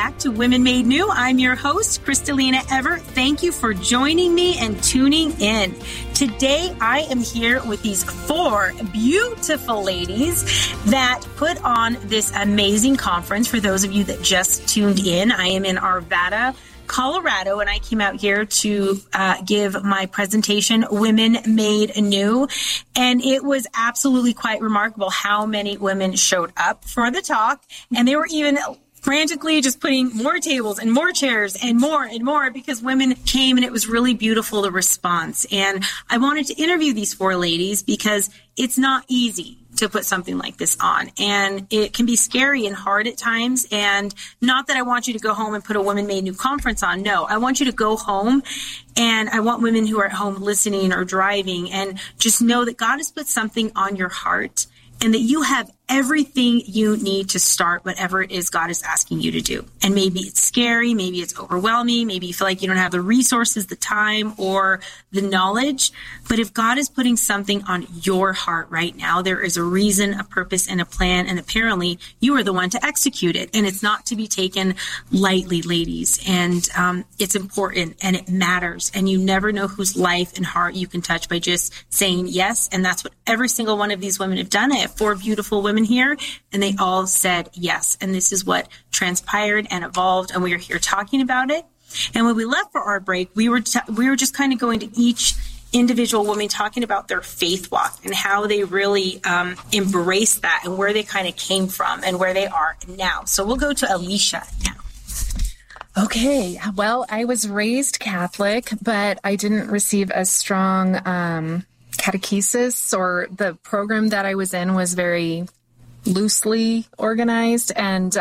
back to Women Made New. I'm your host, Kristalina Ever. Thank you for joining me and tuning in. Today, I am here with these 4 beautiful ladies that put on this amazing conference. For those of you that just tuned in, I am in Arvada, Colorado, and I came out here to give my presentation, Women Made New. And it was absolutely quite remarkable how many women showed up for the talk. And they were even frantically just putting more tables and more chairs and more because women came, and it was really beautiful, the response. And I wanted to interview these 4 ladies because it's not easy to put something like this on. And it can be scary and hard at times. And not that I want you to go home and put a Women Made New conference on. No, I want you to go home, and I want women who are at home listening or driving and just know that God has put something on your heart and that you have everything you need to start whatever it is God is asking you to do. And maybe it's scary, maybe it's overwhelming, maybe you feel like you don't have the resources, the time, or the knowledge. But if God is putting something on your heart right now, there is a reason, a purpose, and a plan, and apparently you are the one to execute it. And it's not to be taken lightly, ladies. And it's important, and it matters. And you never know whose life and heart you can touch by just saying yes. And that's what every single one of these women have done. I have 4 beautiful women here, and they all said yes. And this is what transpired and evolved, and we are here talking about it. And when we left for our break, we were just kind of going to each individual woman talking about their faith walk and how they really embraced that and where they kind of came from and where they are now. So we'll go to Alicia now. Okay. Well, I was raised Catholic, but I didn't receive a strong catechesis, or the program that I was in was very loosely organized. And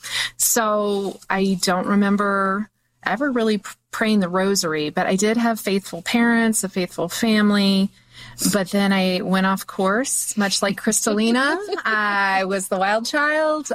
so I don't remember ever really praying the rosary, but I did have faithful parents, a faithful family. But then I went off course, much like Kristalina. I was the wild child.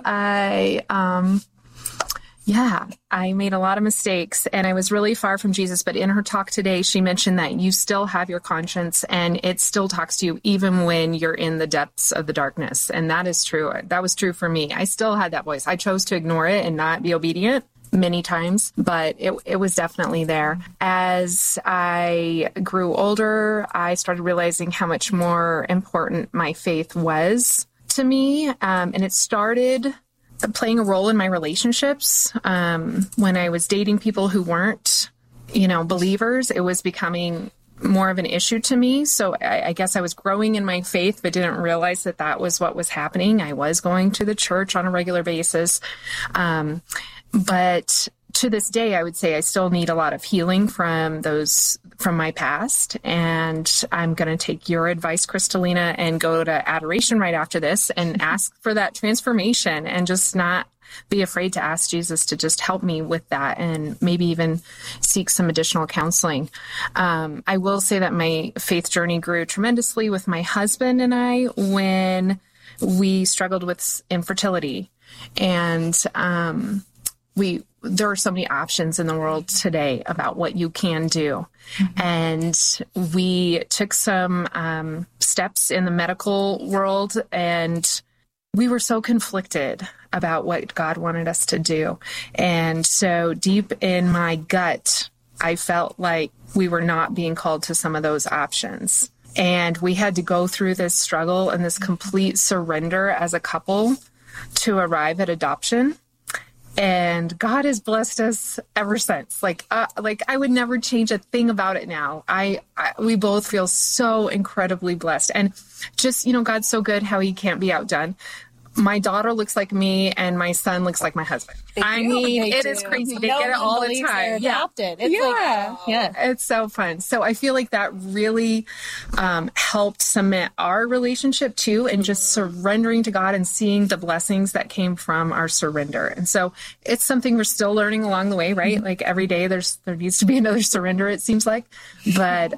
I made a lot of mistakes, and I was really far from Jesus. But in her talk today, she mentioned that you still have your conscience, and it still talks to you even when you're in the depths of the darkness. And that is true. That was true for me. I still had that voice. I chose to ignore it and not be obedient many times, but it was definitely there. As I grew older, I started realizing how much more important my faith was to me. And it started playing a role in my relationships. When I was dating people who weren't, believers, it was becoming more of an issue to me. So I guess I was growing in my faith, but didn't realize that that was what was happening. I was going to the church on a regular basis. But to this day, I would say I still need a lot of healing from my past. And I'm going to take your advice, Kristalina, and go to adoration right after this and ask for that transformation, and just not be afraid to ask Jesus to just help me with that, and maybe even seek some additional counseling. I will say that my faith journey grew tremendously with my husband and I when we struggled with infertility. And there are so many options in the world today about what you can do. Mm-hmm. And we took some steps in the medical world, and we were so conflicted about what God wanted us to do. And so deep in my gut, I felt like we were not being called to some of those options. And we had to go through this struggle and this complete surrender as a couple to arrive at adoption. And God has blessed us ever since. Like I would never change a thing about it now. We both feel so incredibly blessed. And just, God's so good how he can't be outdone. My daughter looks like me, and my son looks like my husband. It is crazy. They get it all the time. Adopted. It's so fun. So I feel like that really helped cement our relationship too, and just surrendering to God and seeing the blessings that came from our surrender. And so it's something we're still learning along the way, right? Mm-hmm. Like every day there needs to be another surrender, it seems like. But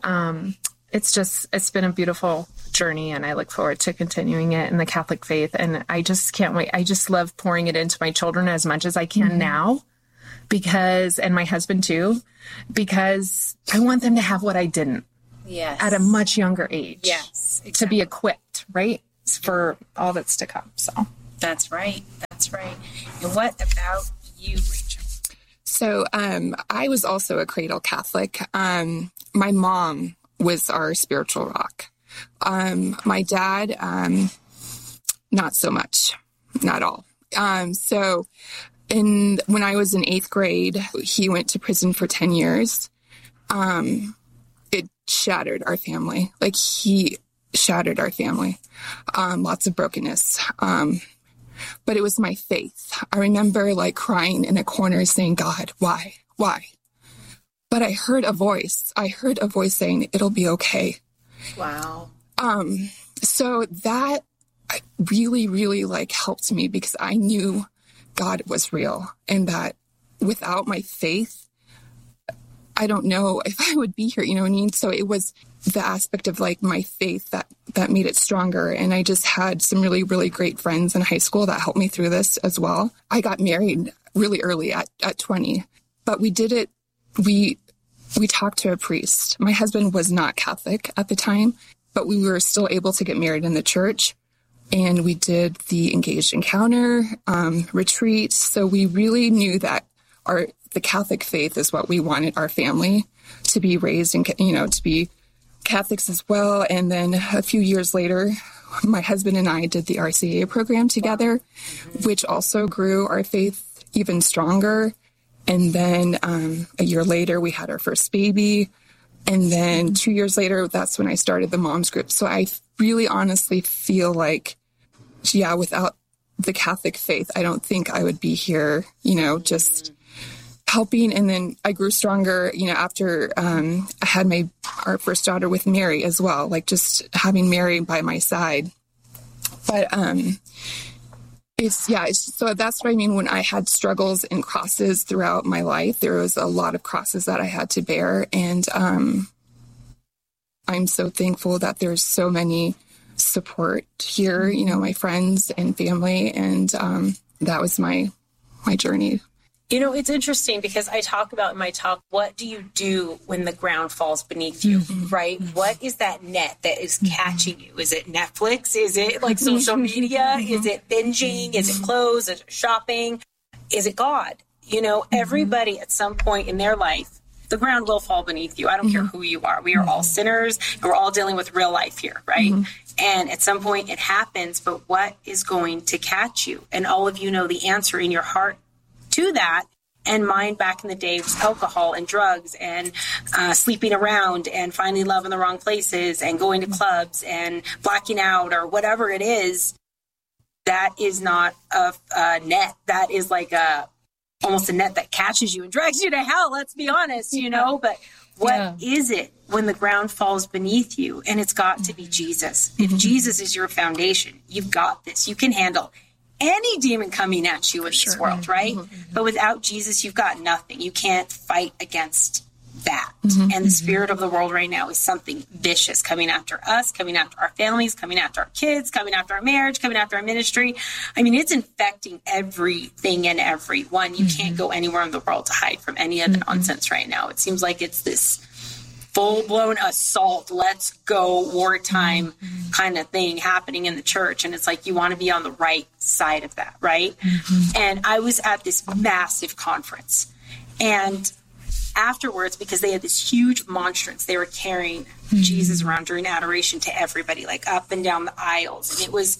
it's been a beautiful journey, and I look forward to continuing it in the Catholic faith. And I just can't wait. I just love pouring it into my children as much as I can now, and my husband too, because I want them to have what I didn't at a much younger age. Yes, exactly. To be equipped, right, for all that's to come. So that's right. And what about you, Rachel? So I was also a cradle Catholic. My mom was our spiritual rock. My dad, not so much, not all. So when I was in 8th grade, he went to prison for 10 years. It shattered our family. Like, he shattered our family. Lots of brokenness. But it was my faith. I remember like crying in a corner saying, God, why? But I heard a voice saying, it'll be okay. Wow. So that really, really like helped me, because I knew God was real, and that without my faith, I don't know if I would be here, you know what I mean? So it was the aspect of like my faith that made it stronger. And I just had some really, really great friends in high school that helped me through this as well. I got married really early at 20, but we did it. We talked to a priest. My husband was not Catholic at the time, but we were still able to get married in the church. And we did the Engaged Encounter retreat. So we really knew that the Catholic faith is what we wanted our family to be raised in, to be Catholics as well. And then a few years later, my husband and I did the RCIA program together, which also grew our faith even stronger. And then a year later, we had our first baby. And then 2 years later, that's when I started the Moms Group. So I really honestly feel like, without the Catholic faith, I don't think I would be here, just helping. And then I grew stronger, after I had our first daughter with Mary as well, like just having Mary by my side. But so that's what I mean when I had struggles and crosses throughout my life. There was a lot of crosses that I had to bear. And I'm so thankful that there's so many support here, my friends and family. And that was my journey. It's interesting because I talk about in my talk, what do you do when the ground falls beneath you, right? What is that net that is catching you? Is it Netflix? Is it like social media? Is it binging? Is it clothes? Is it shopping? Is it God? Everybody at some point in their life, the ground will fall beneath you. I don't care who you are. We are all sinners, and we're all dealing with real life here, right? And at some point it happens, but what is going to catch you? And all of you know the answer in your heart to that. And mine back in the day was alcohol and drugs and sleeping around and finding love in the wrong places and going to clubs and blacking out or whatever it is. That is not a net. That is like almost a net that catches you and drags you to hell. Let's be honest, but what is it when the ground falls beneath you? And it's got to be Jesus. If Jesus is your foundation, you've got this. You can handle any demon coming at you in this world, right? But without Jesus, you've got nothing. You can't fight against that. And the spirit of the world right now is something vicious coming after us, coming after our families, coming after our kids, coming after our marriage, coming after our ministry. I mean, it's infecting everything and everyone. You can't go anywhere in the world to hide from any of the nonsense right now. It seems like it's this full-blown assault, let's go, wartime kind of thing happening in the church. And it's like, you want to be on the right side of that, right? And I was at this massive conference. And afterwards, because they had this huge monstrance, they were carrying Jesus around during adoration to everybody, like up and down the aisles. And it was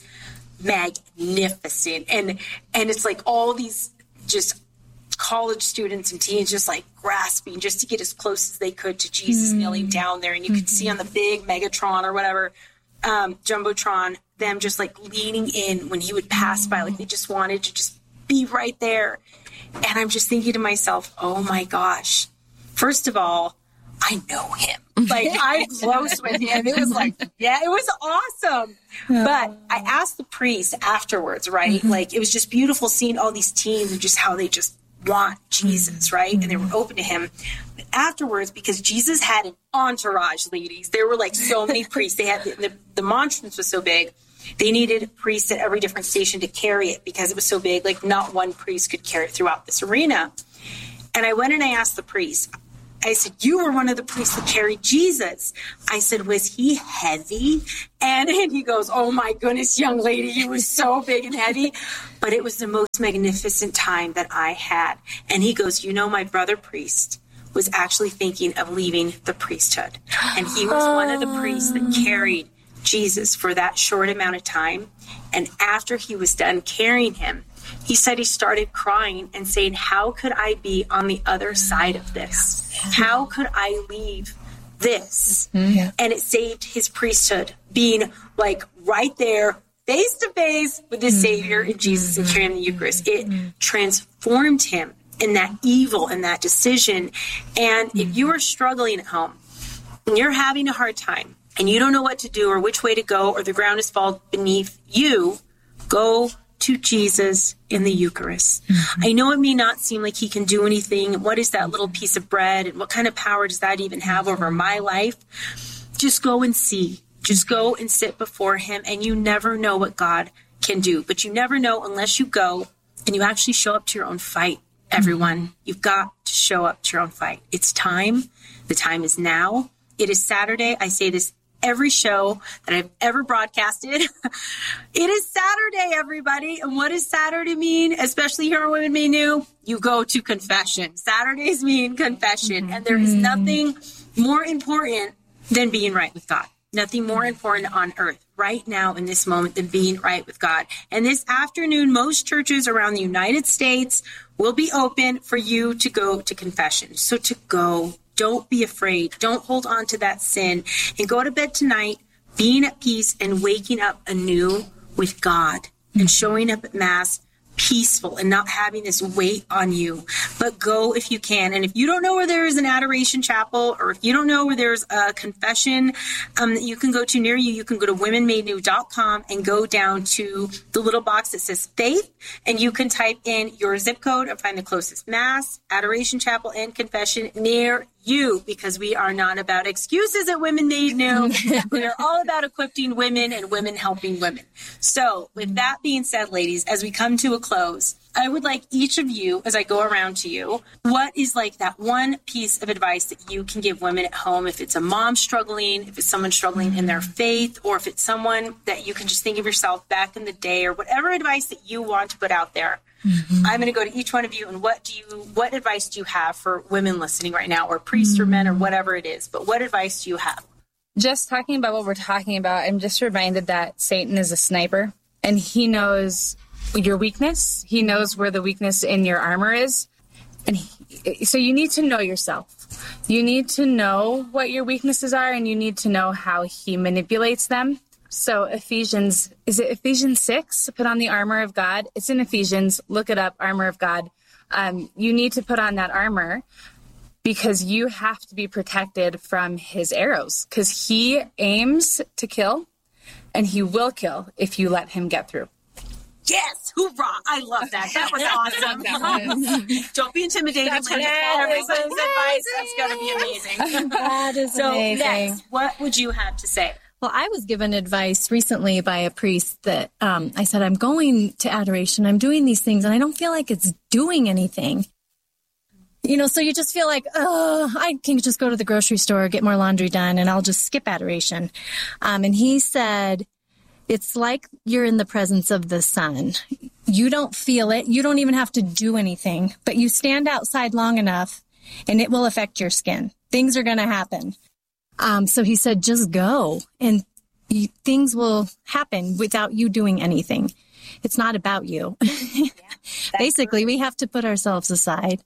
magnificent. And it's like all these just college students and teens just like grasping just to get as close as they could to Jesus kneeling down there. And you could see on the big Megatron or whatever, Jumbotron, them just like leaning in when he would pass by, like they just wanted to just be right there. And I'm just thinking to myself, oh my gosh, first of all, I know him. Like, I'm close with him. It was like, it was awesome. But I asked the priest afterwards, right? Like, it was just beautiful seeing all these teens and just how they just want Jesus, right? And they were open to him. But afterwards, because Jesus had an entourage, ladies, there were like so many priests. They had the monstrance was so big, they needed priests at every different station to carry it because it was so big. Like, not one priest could carry it throughout this arena. And I went and I asked the priest, I said, you were one of the priests that carried Jesus. I said, was he heavy? And he goes, oh my goodness, young lady, he was so big and heavy. But it was the most magnificent time that I had. And he goes, my brother priest was actually thinking of leaving the priesthood. And he was one of the priests that carried Jesus for that short amount of time. And after he was done carrying him, he said he started crying and saying, how could I be on the other side of this? How could I leave this? And it saved his priesthood, being like right there, face to face with his Savior and Jesus and carrying the Eucharist. It transformed him in that evil and that decision. And if you are struggling at home and you're having a hard time and you don't know what to do or which way to go, or the ground is fallen beneath you, go to Jesus in the Eucharist. I know it may not seem like he can do anything. What is that little piece of bread? And what kind of power does that even have over my life? Just go and see. Just go and sit before him, and you never know what God can do. But you never know unless you go and you actually show up to your own fight, everyone. You've got to show up to your own fight. It's time. The time is now. It is Saturday. I say this every show that I've ever broadcasted. It is Saturday, everybody. And what does Saturday mean? Especially here on Women Made New, you go to confession. Saturdays mean confession. And there is nothing more important than being right with God. Nothing more important on earth right now in this moment than being right with God. And this afternoon, most churches around the United States will be open for you to go to confession. So to go. Don't be afraid. Don't hold on to that sin, and go to bed tonight being at peace and waking up anew with God and showing up at Mass peaceful and not having this weight on you. But go if you can. And if you don't know where there is an adoration chapel, or if you don't know where there's a confession that you can go to near you, you can go to womenmadenew.com and go down to the little box that says faith, and you can type in your zip code and find the closest Mass, adoration chapel, and confession near you, because we are not about excuses at Women Made New. We are all about equipping women and women helping women. So with that being said, ladies, as we come to a close, I would like each of you, as I go around to you, what is like that one piece of advice that you can give women at home? If it's a mom struggling, if it's someone struggling in their faith, or if it's someone that you can just think of yourself back in the day, or whatever advice that you want to put out there. I'm going to go to each one of you, and what advice do you have for women listening right now, or priests or men or whatever it is? But what advice do you have? Just talking about what we're talking about, I'm just reminded that Satan is a sniper, and he knows your weakness. He knows where the weakness in your armor is. And so you need to know yourself. You need to know what your weaknesses are, and you need to know how he manipulates them. So Ephesians 6? Put on the armor of God. It's in Ephesians. Look it up, armor of God. You need to put on that armor because you have to be protected from his arrows, because he aims to kill, and he will kill if you let him get through. Yes, hoorah! I love that. That was awesome. Don't be intimidated. That's everybody's advice. That's going to be amazing. That is so amazing. Next, what would you have to say? Well, I was given advice recently by a priest that I said, I'm going to adoration. I'm doing these things, and I don't feel like it's doing anything. So you just feel like, I can just go to the grocery store, get more laundry done, and I'll just skip adoration. And he said, it's like you're in the presence of the sun. You don't feel it. You don't even have to do anything, but you stand outside long enough and it will affect your skin. Things are going to happen. So he said, just go and things will happen without you doing anything. It's not about you. Basically, we have to put ourselves aside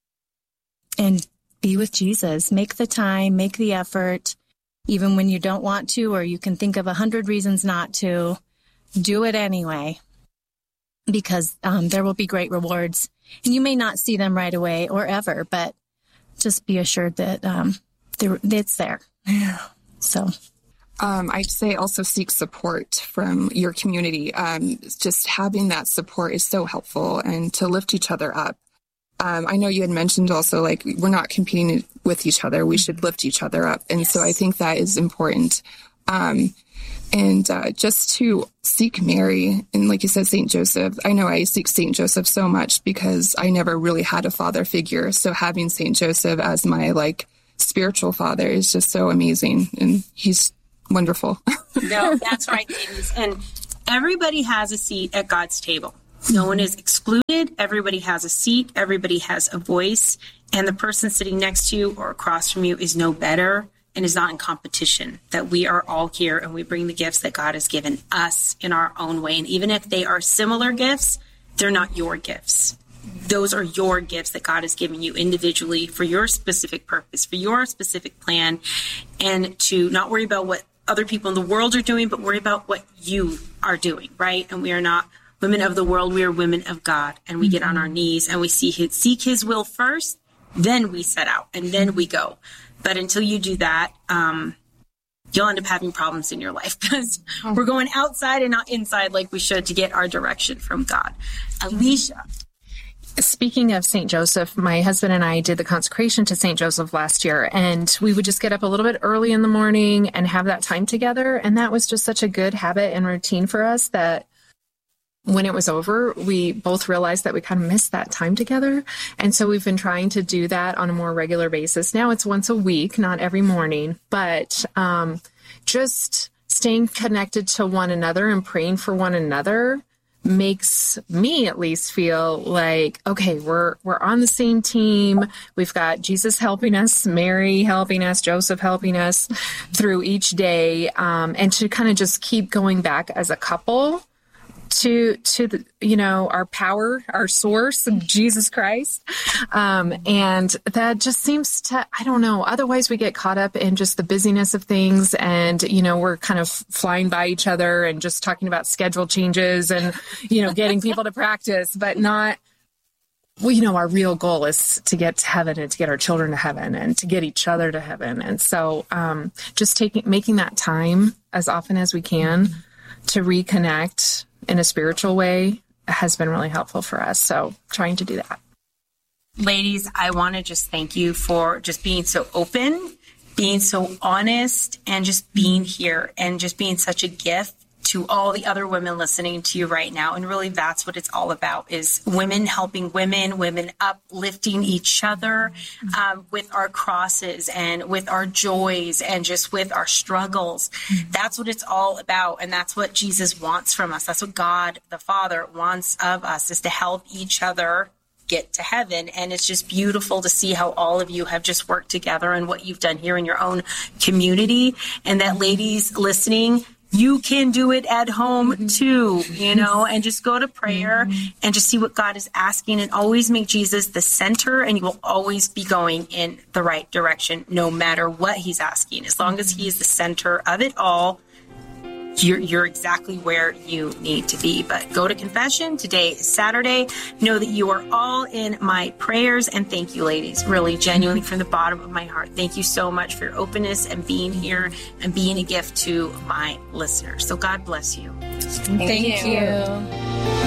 and be with Jesus. Make the time, make the effort. Even when you don't want to, or you can think of 100 reasons not to, do it anyway, because there will be great rewards. And you may not see them right away or ever, but just be assured that it's there. So I'd say also seek support from your community. Just having that support is so helpful, and to lift each other up. I know you had mentioned also, like, we're not competing with each other. We should lift each other up. And so I think that is important. And And just to seek Mary, and like you said, St. Joseph, I know I seek St. Joseph so much because I never really had a father figure. So having St. Joseph as my like spiritual father is just so amazing. And he's wonderful. No, that's right, ladies. And everybody has a seat at God's table. No one is excluded. Everybody has a seat. Everybody has a voice. And the person sitting next to you or across from you is no better and is not in competition. That we are all here and we bring the gifts that God has given us in our own way. And even if they are similar gifts, they're not your gifts. Those are your gifts that God has given you individually for your specific purpose, for your specific plan, and to not worry about what other people in the world are doing, but worry about what you are doing, right? And we are not women of the world. We are women of God, and we get on our knees and we seek his will first, then we set out and then we go. But until you do that, you'll end up having problems in your life because we're going outside and not inside like we should to get our direction from God. Alicia. Speaking of St. Joseph, my husband and I did the consecration to St. Joseph last year, and we would just get up a little bit early in the morning and have that time together. And that was just such a good habit and routine for us that when it was over, we both realized that we kind of missed that time together. And so we've been trying to do that on a more regular basis. Now it's once a week, not every morning, but just staying connected to one another and praying for one another makes me at least feel like, okay, we're on the same team. We've got Jesus helping us, Mary helping us, Joseph helping us through each day, and to kind of just keep going back as a couple to the, our power, our source, Jesus Christ. And that just seems to, I don't know, otherwise we get caught up in just the busyness of things and, we're kind of flying by each other and just talking about schedule changes and, getting people to practice, but not, our real goal is to get to heaven and to get our children to heaven and to get each other to heaven. And so, just making that time as often as we can to reconnect in a spiritual way has been really helpful for us. So trying to do that. Ladies, I want to just thank you for just being so open, being so honest, and just being here and just being such a gift to all the other women listening to you right now. And really that's what it's all about, is women helping women uplifting each other with our crosses and with our joys and just with our struggles. That's what it's all about. And that's what Jesus wants from us. That's what God, the Father, wants of us, is to help each other get to heaven. And it's just beautiful to see how all of you have just worked together and what you've done here in your own community. And that, ladies listening, you can do it at home too, and just go to prayer and just see what God is asking, and always make Jesus the center, and you will always be going in the right direction no matter what he's asking. As long as he is the center of it all, you're exactly where you need to be. But go to confession. Today is Saturday. Know that you are all in my prayers. And thank you, ladies, really genuinely from the bottom of my heart. Thank you so much for your openness and being here and being a gift to my listeners. So God bless you. Thank you.